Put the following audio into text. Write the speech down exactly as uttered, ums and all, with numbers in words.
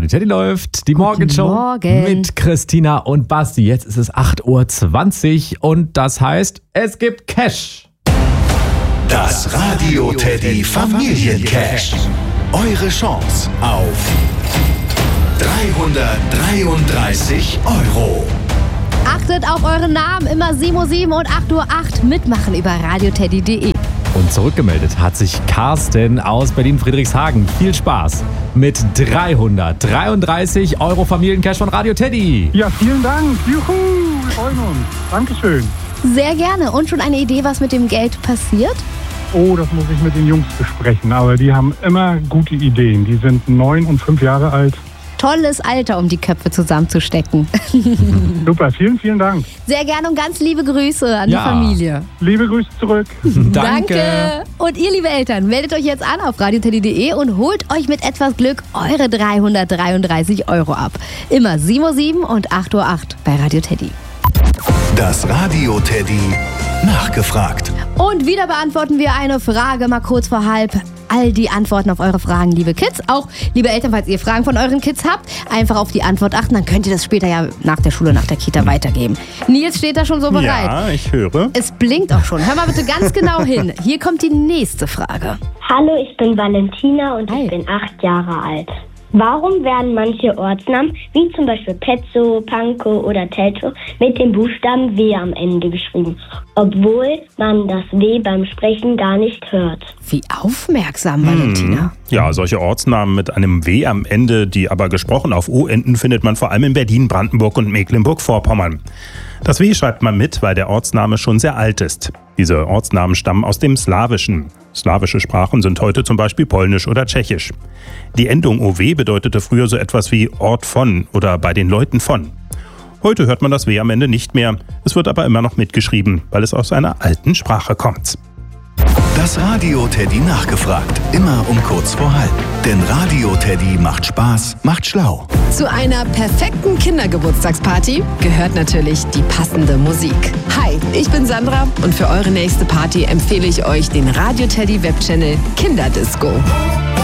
Radio Teddy läuft. Die Morgenshow Morgen. mit Christina und Basti. Jetzt ist es acht Uhr zwanzig und das heißt, es gibt Cash. Das Radio Teddy Familiencash. Eure Chance auf dreihundertdreiunddreißig Euro. Achtet auf euren Namen, immer sieben Uhr sieben und acht Uhr acht mitmachen über radioteddy punkt de. Und zurückgemeldet hat sich Carsten aus Berlin-Friedrichshagen. Viel Spaß mit dreihundertdreiunddreißig Euro Familiencash von Radio Teddy. Ja, vielen Dank. Juhu, wir freuen uns. Dankeschön. Sehr gerne. Und schon eine Idee, was mit dem Geld passiert? Oh, das muss ich mit den Jungs besprechen. Aber die haben immer gute Ideen. Die sind neun und fünf Jahre alt. Tolles Alter, um die Köpfe zusammenzustecken. Super, vielen, vielen Dank. Sehr gerne und ganz liebe Grüße an Ja. die Familie. Liebe Grüße zurück. Danke. Und ihr, liebe Eltern, meldet euch jetzt an auf radioteddy punkt de und holt euch mit etwas Glück eure dreihundertdreiunddreißig Euro ab. Immer sieben Uhr sieben und acht Uhr acht bei Radio Teddy. Das Radio Teddy nachgefragt. Und wieder beantworten wir eine Frage mal kurz vor halb. All die Antworten auf eure Fragen, liebe Kids. Auch, liebe Eltern, falls ihr Fragen von euren Kids habt, einfach auf die Antwort achten. Dann könnt ihr das später ja nach der Schule, nach der Kita weitergeben. Nils steht da schon so bereit. Ja, ich höre. Es blinkt auch schon. Hör mal bitte ganz genau hin. Hier kommt die nächste Frage. Hallo, ich bin Valentina und Hi. ich bin acht Jahre alt. Warum werden manche Ortsnamen, wie zum Beispiel Petzow, Pankow oder Teltow, mit dem Buchstaben W am Ende geschrieben, obwohl man das W beim Sprechen gar nicht hört? Wie aufmerksam, Valentina. Ja, solche Ortsnamen mit einem W am Ende, die aber gesprochen auf O enden, findet man vor allem in Berlin, Brandenburg und Mecklenburg-Vorpommern. Das W schreibt man mit, weil der Ortsname schon sehr alt ist. Diese Ortsnamen stammen aus dem Slawischen. Slawische Sprachen sind heute zum Beispiel Polnisch oder Tschechisch. Die Endung O W bedeutete früher so etwas wie Ort von oder bei den Leuten von. Heute hört man das W am Ende nicht mehr. Es wird aber immer noch mitgeschrieben, weil es aus einer alten Sprache kommt. Das Radio Teddy nachgefragt. Immer um kurz vor halb. Denn Radio Teddy macht Spaß, macht schlau. Zu einer perfekten Kindergeburtstagsparty gehört natürlich die passende Musik. Hi, ich bin Sandra und für eure nächste Party empfehle ich euch den Radio Teddy Webchannel Kinderdisco.